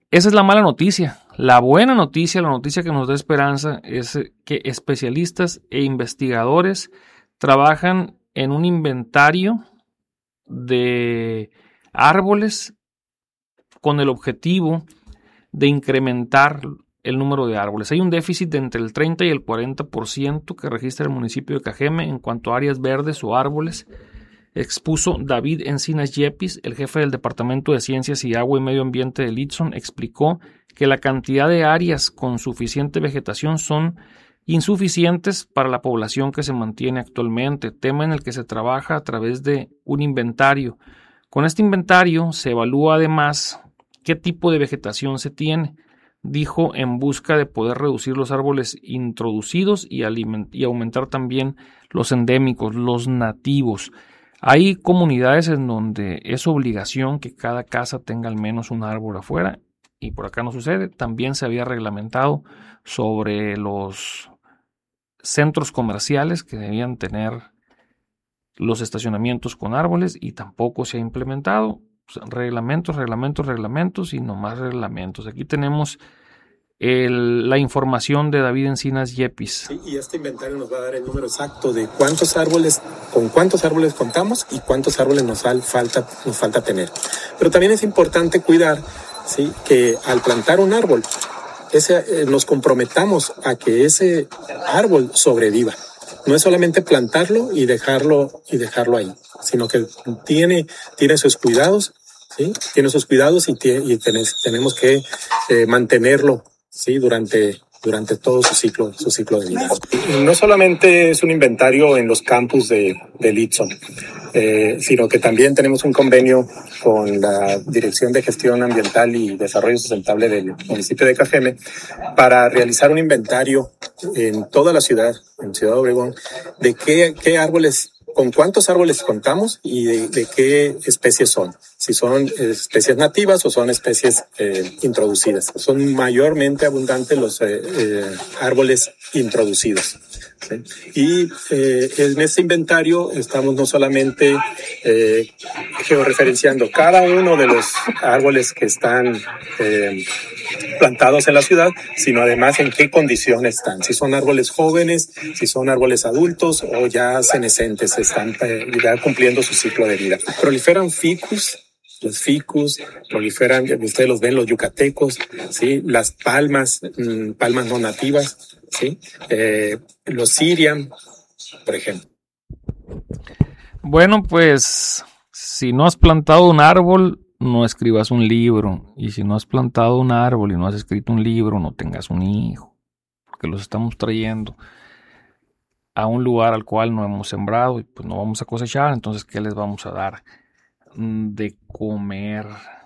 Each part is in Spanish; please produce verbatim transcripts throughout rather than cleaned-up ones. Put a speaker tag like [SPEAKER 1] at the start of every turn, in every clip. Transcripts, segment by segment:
[SPEAKER 1] esa es la mala noticia. La buena noticia, la noticia que nos da esperanza, es que especialistas e investigadores trabajan en un inventario de árboles con el objetivo de incrementar el número de árboles. Hay un déficit de entre el treinta y el cuarenta por ciento que registra el municipio de Cajeme en cuanto a áreas verdes o árboles, expuso David Encinas Yepis, el jefe del Departamento de Ciencias y Agua y Medio Ambiente de Leadsom. Explicó que la cantidad de áreas con suficiente vegetación son insuficientes para la población que se mantiene actualmente, tema en el que se trabaja a través de un inventario. Con este inventario se evalúa además qué tipo de vegetación se tiene, dijo, en busca de poder reducir los árboles introducidos y, aliment- y aumentar también los endémicos, los nativos. Hay comunidades en donde es obligación que cada casa tenga al menos un árbol afuera y por acá no sucede. También se había reglamentado sobre los centros comerciales que debían tener los estacionamientos con árboles y tampoco se ha implementado. Reglamentos, reglamentos, reglamentos y no más reglamentos. Aquí tenemos el, la información de David Encinas Yepis.
[SPEAKER 2] Sí, y este inventario nos va a dar el número exacto de cuántos árboles, con cuántos árboles contamos y cuántos árboles nos falta, nos falta tener. Pero también es importante cuidar, ¿sí?, que al plantar un árbol, ese, eh, nos comprometamos a que ese árbol sobreviva. No es solamente plantarlo y dejarlo y dejarlo ahí, sino que tiene, tiene sus cuidados, ¿sí? Tiene sus cuidados y, tiene, y tenés, tenemos que eh, mantenerlo, ¿sí?, durante, durante todo su ciclo, su ciclo de vida. No solamente es un inventario en los campus de, de Leadsom, eh, sino que también tenemos un convenio con la Dirección de Gestión Ambiental y Desarrollo Sustentable del municipio de Cajeme para realizar un inventario en toda la ciudad, en Ciudad Obregón, de qué, qué árboles, con cuántos árboles contamos y de, de qué especies son. Si son especies nativas o son especies eh, introducidas. Son mayormente abundantes los eh, eh, árboles introducidos, ¿sí? Y eh, en este inventario estamos no solamente eh, georreferenciando cada uno de los árboles que están eh, plantados en la ciudad, sino además en qué condiciones están. Si son árboles jóvenes, si son árboles adultos o ya senescentes, están eh, ya cumpliendo su ciclo de vida. Proliferan ficus. Los ficus proliferan, ustedes los ven, los yucatecos, ¿sí? Las palmas, mmm, palmas no nativas, ¿sí? Eh, los sirian, por ejemplo.
[SPEAKER 1] Bueno, pues si no has plantado un árbol, no escribas un libro. Y si no has plantado un árbol y no has escrito un libro, no tengas un hijo. Porque los estamos trayendo a un lugar al cual no hemos sembrado y pues no vamos a cosechar. Entonces, ¿qué les vamos a dar de comer?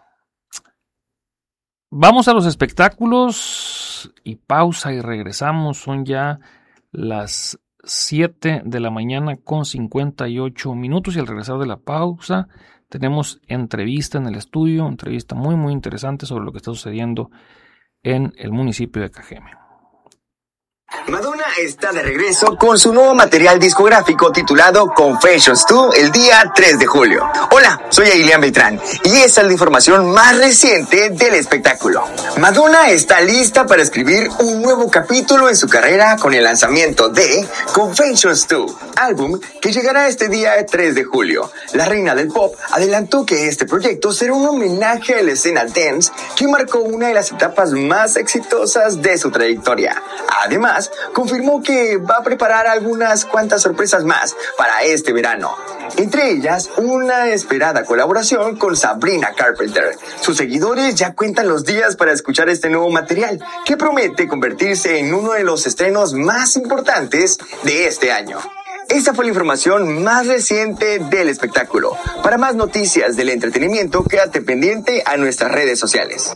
[SPEAKER 1] Vamos a los espectáculos y pausa y regresamos. Son ya las siete de la mañana con cincuenta y ocho minutos y al regresar de la pausa tenemos entrevista en el estudio, entrevista muy muy interesante sobre lo que está sucediendo en el municipio de Cajeme.
[SPEAKER 3] Madonna está de regreso con su nuevo material discográfico titulado Confessions dos el día tres de julio. Hola, soy Ailian Beltrán y esta es la información más reciente del espectáculo. Madonna está lista para escribir un nuevo capítulo en su carrera con el lanzamiento de Confessions dos, álbum que llegará este día tres de julio. La reina del pop adelantó que este proyecto será un homenaje a la escena dance que marcó una de las etapas más exitosas de su trayectoria. Además, confirmó que va a preparar algunas cuantas sorpresas más para este verano. Entre ellas, una esperada colaboración con Sabrina Carpenter. Sus seguidores ya cuentan los días para escuchar este nuevo material, que promete convertirse en uno de los estrenos más importantes de este año. Esta fue la información más reciente del espectáculo. Para más noticias del entretenimiento, quédate pendiente a nuestras redes sociales.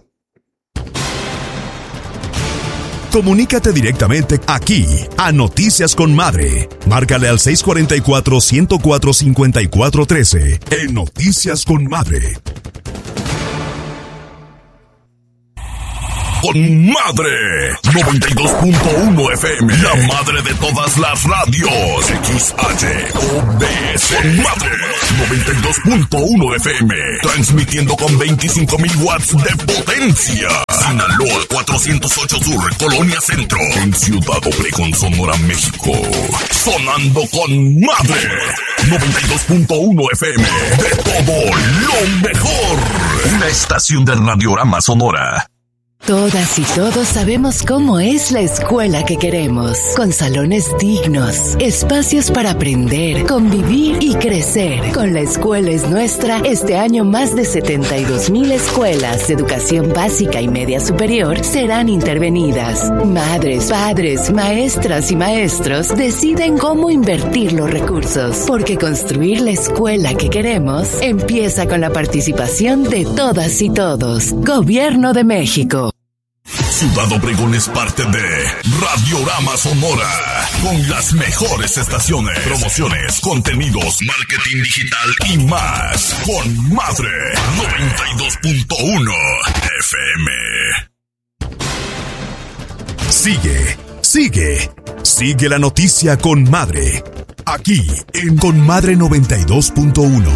[SPEAKER 4] Comunícate directamente aquí a Noticias con Madre. Márcale al seis cuatro cuatro, uno cero cuatro, cinco cuatro uno tres en Noticias con Madre. Con Madre noventa y dos punto uno F M, la madre de todas las radios. X H O B S Madre noventa y dos punto uno F M, transmitiendo con veinticinco mil watts de potencia. Sinaloa cuatrocientos ocho Sur, Colonia Centro. En Ciudad Obregón, Sonora, México. Sonando con madre. noventa y dos punto uno F M. De todo lo mejor. Una estación de Radiorama Sonora.
[SPEAKER 5] Todas y todos sabemos cómo es la escuela que queremos, con salones dignos, espacios para aprender, convivir y crecer. Con La Escuela es Nuestra, este año más de setenta y dos mil escuelas de educación básica y media superior serán intervenidas. Madres, padres, maestras y maestros deciden cómo invertir los recursos, porque construir la escuela que queremos empieza con la participación de todas y todos. Gobierno de México.
[SPEAKER 4] Ciudad Obregón es parte de Radiorama Sonora, con las mejores estaciones, promociones, contenidos, marketing digital y más. Con Madre noventa y dos punto uno F M. Sigue, sigue, sigue la noticia con Madre, aquí en Con Madre noventa y dos punto uno.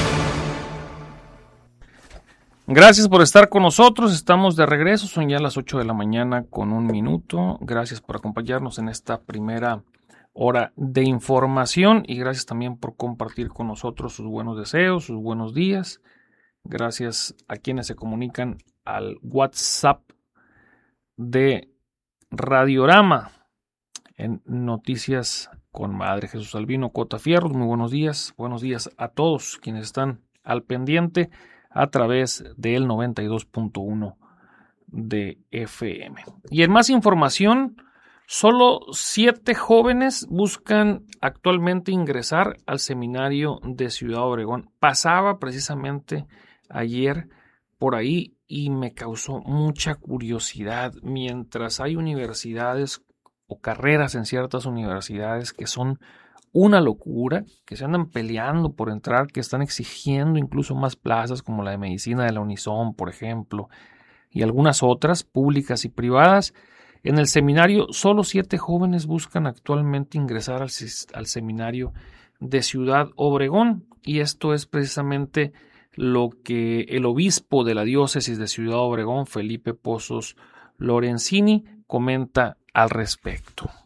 [SPEAKER 1] Gracias por estar con nosotros, estamos de regreso, son ya las ocho de la mañana con un minuto. Gracias por acompañarnos en esta primera hora de información y gracias también por compartir con nosotros sus buenos deseos, sus buenos días. Gracias a quienes se comunican al WhatsApp de Radiorama en Noticias con Madre. Jesús Albino Cota Fierros, muy buenos días, buenos días a todos quienes están al pendiente a través del noventa y dos punto uno de F M. Y en más información, solo siete jóvenes buscan actualmente ingresar al seminario de Ciudad Obregón. Pasaba precisamente ayer por ahí y me causó mucha curiosidad. Mientras hay universidades o carreras en ciertas universidades que son una locura, que se andan peleando por entrar, que están exigiendo incluso más plazas, como la de medicina de la Unison, por ejemplo, y algunas otras públicas y privadas. En el seminario, solo siete jóvenes buscan actualmente ingresar al, al seminario de Ciudad Obregón, y esto es precisamente lo que el obispo de la diócesis de Ciudad Obregón, Felipe Pozos Lorenzini, comenta al respecto.